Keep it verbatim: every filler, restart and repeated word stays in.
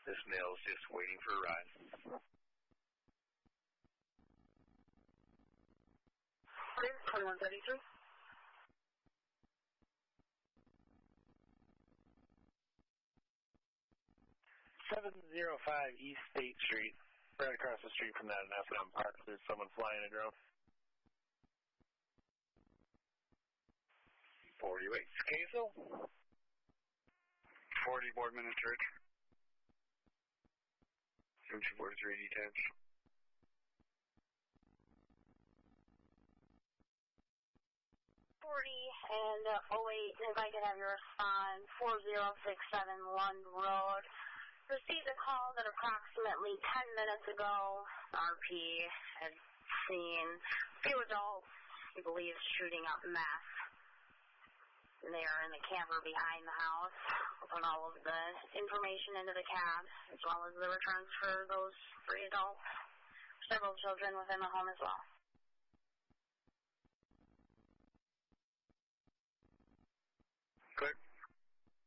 This male's just waiting for a ride. twenty-one thirty-three. seven oh five East State Street, right across the street from that in F M Park. There's someone flying a drone. forty-eight, Casel. forty, Boardman and Church. two forty-three, detached. forty and uh, oh eight, if I could have your response, four oh six seven Lund Road. Received a call that approximately ten minutes ago, R P had seen a few adults, he believes, shooting up meth. And they are in the camper behind the house. We'll put all of the information into the cab, as well as the returns for those three adults. Several children within the home as well. Clear.